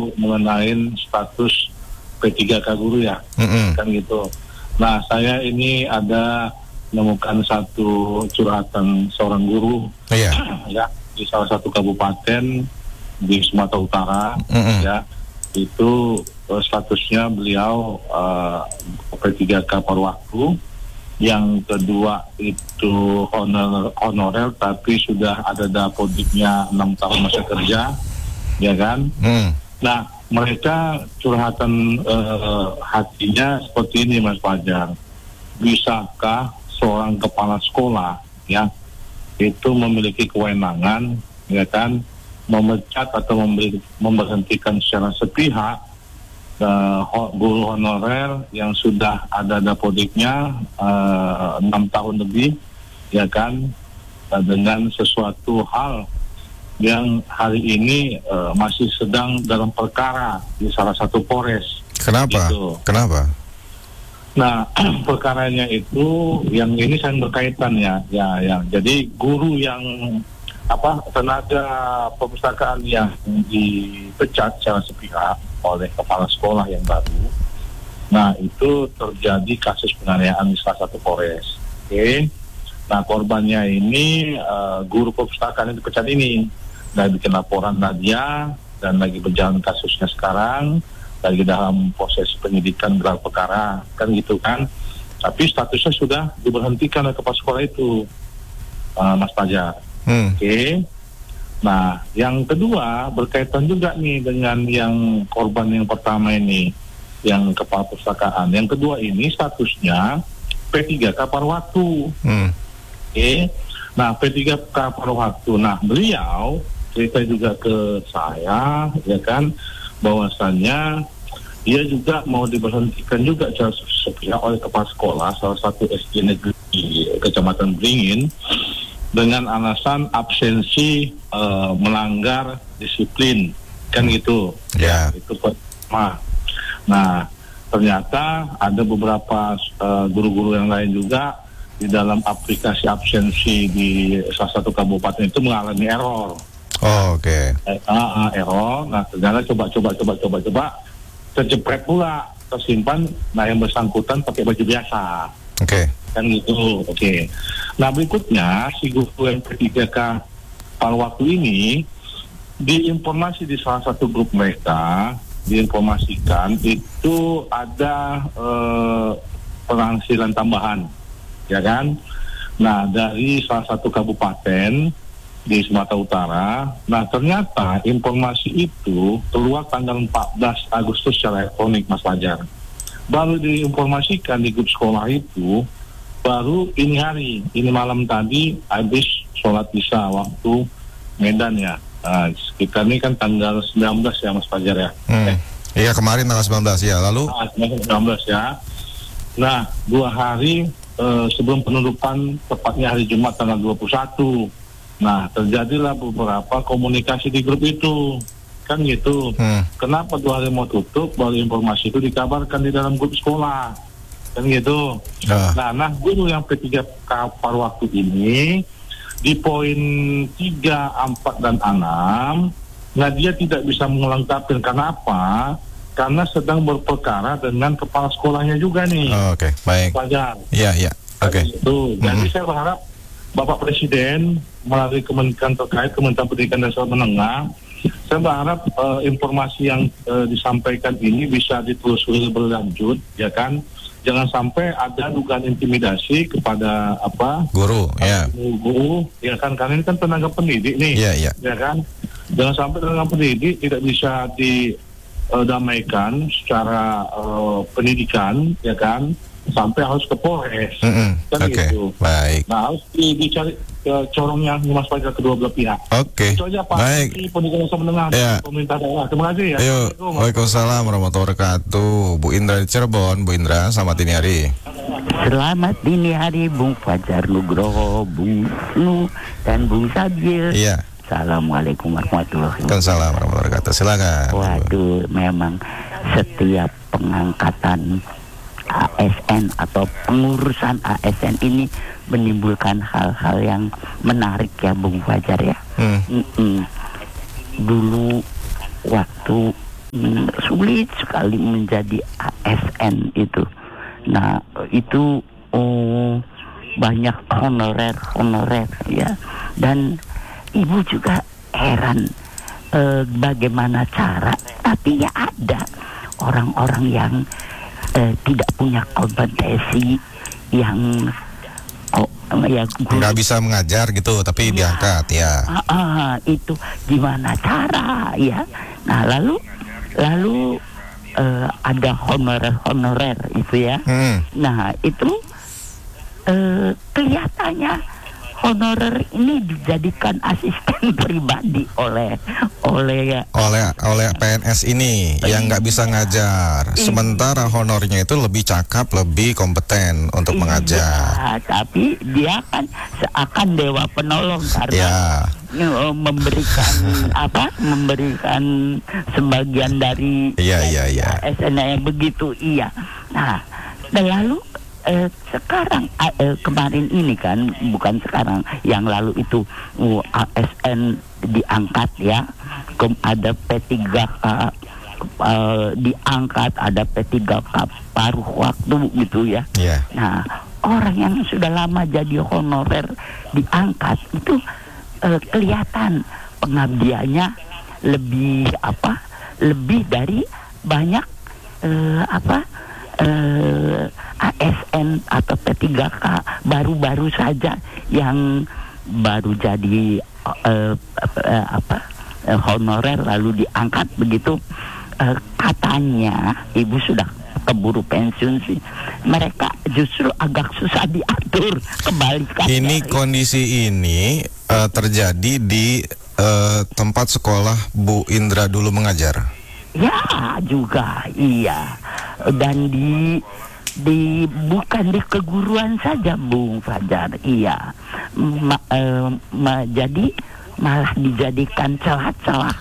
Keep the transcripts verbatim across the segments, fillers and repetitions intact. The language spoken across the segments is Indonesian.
mengenai status P tiga K guru ya, mm-hmm. kan gitu. Nah, saya ini ada menemukan satu curhatan seorang guru, yeah. ya, di salah satu kabupaten di Sumatera Utara, mm-hmm. ya, itu uh, statusnya beliau uh, P tiga K paruh waktu. Yang kedua itu honor, honorer tapi sudah ada dapodiknya enam tahun masa kerja, ya kan? Hmm. Nah, mereka curhatan uh, hatinya seperti ini, Mas Fajar. Bisakah seorang kepala sekolah, ya, itu memiliki kewenangan, ya kan, memecat atau memberi, memberhentikan secara sepihak Uh, guru honorer yang sudah ada dapodiknya uh, enam tahun lebih, ya kan, uh, dengan sesuatu hal yang hari ini uh, masih sedang dalam perkara di salah satu Polres. Kenapa? Gitu. Kenapa? Nah, perkaranya itu yang ini saya berkaitan ya, ya, ya. Jadi guru yang apa tenaga perpustakaan yang dipecat secara sepihak oleh kepala sekolah yang baru. Nah, itu terjadi kasus penganiayaan di salah satu Polres. Oke. Okay. Nah, korbannya ini uh, guru perpustakaan yang dipecat ini. Nah, bikin laporan Nadia dan lagi berjalan kasusnya sekarang, lagi dalam proses penyidikan gelar perkara, kan gitu kan. Tapi statusnya sudah diberhentikan oleh kepala sekolah itu, uh, Mas Fajar. Hmm. Oke. Okay. Nah, yang kedua berkaitan juga nih dengan yang korban yang pertama ini, yang kepala perpustakaan. Yang kedua ini statusnya P tiga K paruh waktu. Hmm. Oke. Okay. Nah, P tiga K paruh waktu. Nah, beliau cerita juga ke saya, ya kan, bahwasannya dia juga mau diberhentikan juga secara sepihak oleh kepala sekolah salah satu S D negeri Kecamatan Beringin dengan alasan absensi uh, melanggar disiplin, kan gitu. Ya. Yeah. Itu pertama. Nah, ternyata ada beberapa uh, guru-guru yang lain juga di dalam aplikasi absensi di salah satu kabupaten itu mengalami error. Oh, oke. Okay. Eh, uh, uh, error. Nah, ternyata coba-coba coba-coba coba terjepret pula, tersimpan. Nah, yang bersangkutan pakai baju biasa. Oke. Okay. Kan gitu, oke. Okay. Nah, berikutnya si guru yang P tiga K paruh waktu ini diinformasi di salah satu grup mereka, diinformasikan itu ada eh, penghasilan tambahan, ya kan? Nah, dari salah satu kabupaten di Sumatera Utara. Nah, ternyata informasi itu keluar tanggal empat belas Agustus secara elektronik, Mas Fajar. Baru diinformasikan di grup sekolah itu baru ini hari, ini malam tadi habis sholat isya waktu Medan ya. Nah, kita ini kan tanggal sembilan belas ya, Mas Fajar ya. Hmm. Eh. Iya, kemarin tanggal sembilan belas ya, lalu? Nah, sembilan belas ya. Nah, dua hari eh, sebelum penutupan, tepatnya hari Jumat tanggal dua puluh satu. Nah, terjadilah beberapa komunikasi di grup itu. Kan gitu. Hmm. Kenapa dua hari mau tutup, baru informasi itu dikabarkan di dalam grup sekolah. Kan gitu. Uh. Nah, nah guru yang P tiga K paruh waktu ini di poin tiga, empat, dan enam, nah dia tidak bisa melengkapi. Karena apa? Karena sedang berperkara dengan kepala sekolahnya juga nih. Oh, oke, okay. Baik. Pelajar. Iya, iya. Oke. Jadi mm-hmm. saya berharap Bapak Presiden melalui Kementerian terkait, Kementerian Pendidikan dan Sekolah Menengah, saya berharap uh, informasi yang uh, disampaikan ini bisa ditelusuri berlanjut, ya kan? Jangan sampai ada dugaan intimidasi kepada apa guru, ya. Guru, ya kan? Karena ini kan tenaga pendidik nih, ya, ya. ya kan? Jangan sampai tenaga pendidik tidak bisa didamaikan secara uh, pendidikan, ya kan? Sampai harus ke Polres, mm-hmm. kan okay. gitu. Baik. Nah, harus di, dicari uh, corongnya Mas Fajar kedua belah pihak. Oke. Okay. Itu aja Pak. Baik. Pendidikan usaha menengah, ya. Pemerintah daerah. Terima kasih ya. Ayo. Waalaikumsalam warahmatullahi wabarakatuh. Bu Indra di Cirebon. Bu Indra, selamat dini hari. Selamat dini hari, Bung Fajar Nugroho, Bung Nu, dan Bung Sabil. Iya. Assalamualaikum warahmatullahi wabarakatuh. Waalaikumsalam warahmatullahi wabarakatuh. Silakan. Waduh, memang setiap pengangkatan A S N atau pengurusan A S N ini menimbulkan hal-hal yang menarik ya, Bung Fajar ya. Hmm. Dulu waktu hmm, sulit sekali menjadi A S N itu. Nah, itu oh, banyak honorer-honorer ya. Dan ibu juga heran eh, bagaimana cara, tapi ya ada orang-orang yang eh, tidak punya kompetensi, yang oh, ya nggak bisa mengajar gitu, tapi ya, diangkat ya. Ah, ah, itu gimana cara ya? Nah, lalu lalu uh, ada honorer-honorer itu ya. Hmm. Nah, itu uh, kelihatannya honorer ini dijadikan asisten pribadi oleh oleh oleh oleh P N S ini yang nggak bisa ngajar, sementara honornya itu lebih cakap, lebih kompeten untuk iya, mengajar. Tapi dia kan seakan dewa penolong karena Ya. memberikan apa memberikan sebagian dari Iya iya iya. A S N yang begitu iya. Nah, dan lalu eh, sekarang eh, kemarin ini kan, bukan sekarang, yang lalu itu uh, A S N diangkat ya, Kem, ada P tiga K uh, diangkat, ada P tiga K paruh waktu gitu ya. Iya. Nah, orang yang sudah lama jadi honorer diangkat itu uh, kelihatan pengabdiannya lebih apa? Lebih dari banyak uh, apa? Uh, A S N atau P tiga K baru-baru saja yang baru jadi uh, uh, apa uh, honorer lalu diangkat begitu. Uh, katanya ibu sudah keburu pensiun sih, mereka justru agak susah diatur, kebalikan. Ini kondisi ini uh, terjadi di uh, tempat sekolah Bu Indra dulu mengajar. Ya juga iya, dan di di bukan di keguruan saja Bung Fajar, iya, ma, eh, ma, jadi malah dijadikan celah-celah.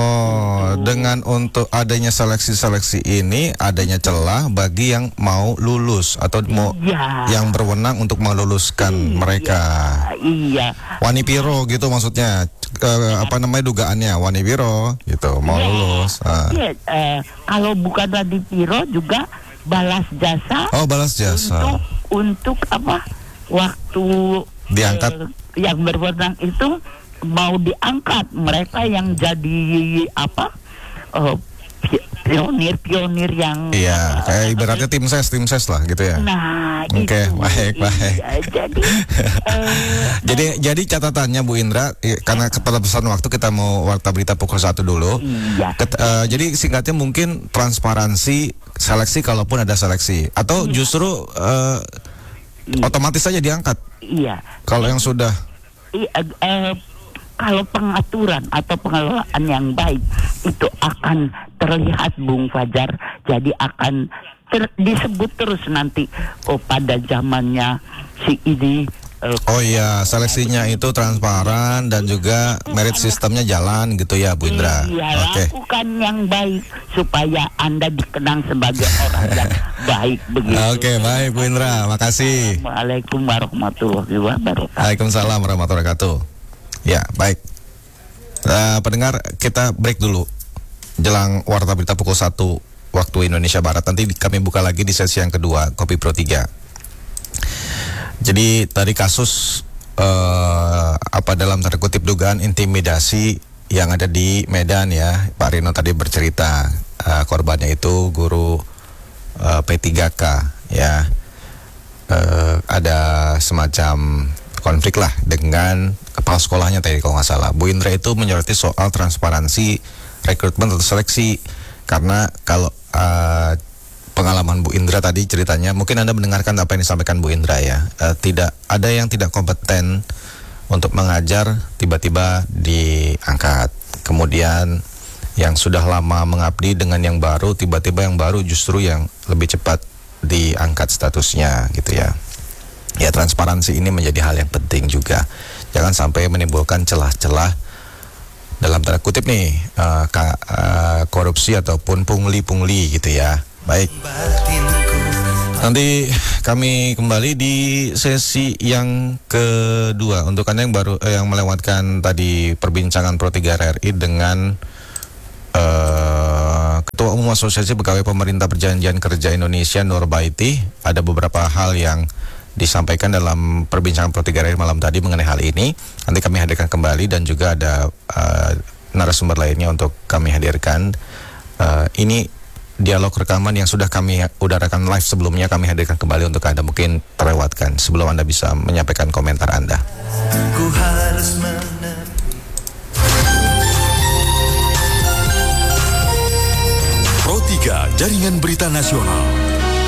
Oh, dengan untuk adanya seleksi-seleksi ini adanya celah bagi yang mau lulus atau mau ya, yang berwenang untuk meluluskan iya, mereka. Iya. Wanipiro gitu maksudnya, eh, apa namanya dugaannya Wanipiro gitu mau ya, lulus. Ah. Iya, eh, kalau bukan Wanipiro juga balas jasa. Oh, balas jasa. Untuk untuk apa? Waktu diangkat eh, yang berwenang itu mau diangkat mereka yang jadi apa? Uh, pionir-pionir yang iya, kayak ibaratnya tim ses, tim ses lah gitu ya. Nah, oke, okay, itu, baik, baik. Iya, jadi, uh, jadi, jadi catatannya Bu Indra, karena keterbatasan waktu kita mau warta berita pukul satu dulu. Iya. Ket, uh, jadi singkatnya mungkin transparansi seleksi kalaupun ada seleksi, atau iya. justru uh, iya. otomatis saja diangkat. Iya. Kalau yang sudah. Iya. Uh, Kalau pengaturan atau pengelolaan yang baik itu akan terlihat Bung Fajar, jadi akan ter, disebut terus nanti oh pada zamannya si ini. Uh, oh iya, seleksinya itu transparan dan juga merit sistemnya jalan gitu ya Bu Indra. Iya, okay. Lakukan yang baik supaya Anda dikenang sebagai orang yang baik begitu. Oke, okay, baik Bu Indra, makasih. Waalaikumsalam warahmatullahi wabarakatuh. Waalaikumsalam warahmatullahi wabarakatuh. Ya, baik. Uh, pendengar, kita break dulu. Jelang warta berita pukul satu waktu Indonesia Barat. Nanti kami buka lagi di sesi yang kedua, Kopi Pro tiga. Jadi tadi kasus uh, apa dalam tanda kutip dugaan intimidasi yang ada di Medan ya. Pak Rino tadi bercerita uh, korbannya itu guru uh, P tiga K ya. Uh, ada semacam konflik lah dengan kepala sekolahnya tadi kalau nggak salah. Bu Indra itu menyoroti soal transparansi rekrutmen atau seleksi, karena kalau uh, pengalaman Bu Indra tadi ceritanya, mungkin Anda mendengarkan apa yang disampaikan Bu Indra ya, uh, tidak ada yang tidak kompeten untuk mengajar tiba-tiba diangkat, kemudian yang sudah lama mengabdi dengan yang baru, tiba-tiba yang baru justru yang lebih cepat diangkat statusnya gitu ya. Ya, transparansi ini menjadi hal yang penting juga. Jangan sampai menimbulkan celah-celah dalam tanda kutip nih uh, ka, uh, korupsi ataupun pungli-pungli gitu ya. Baik. Nanti kami kembali di sesi yang kedua untuk Anda yang baru eh, yang melewatkan tadi perbincangan Pro tiga R R I dengan uh, Ketua Umum Asosiasi Pegawai Pemerintah Perjanjian Kerja Indonesia Nurbaiti. Ada beberapa hal yang disampaikan dalam perbincangan Pro tiga R malam tadi mengenai hal ini. Nanti kami hadirkan kembali dan juga ada uh, narasumber lainnya untuk kami hadirkan. Uh, ini dialog rekaman yang sudah kami udarakan live sebelumnya, kami hadirkan kembali untuk Anda, mungkin terlewatkan sebelum Anda bisa menyampaikan komentar Anda. Ku harus Pro tiga Jaringan Berita Nasional.